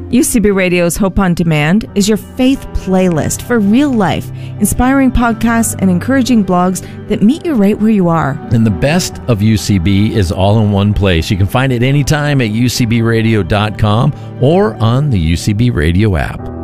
UCB Radio's Hope on Demand is your faith playlist for real life, inspiring podcasts and encouraging blogs that meet you right where you are. And the best of UCB is all in one place. You can find it anytime at ucbradio.com or on the UCB Radio app.